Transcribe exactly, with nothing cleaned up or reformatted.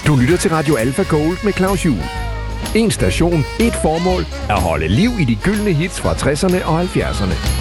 Du lytter til Radio Alpha Gold med Claus Juhl. En station, et formål, at holde liv i de gyldne hits fra tresserne og halvfjerdserne.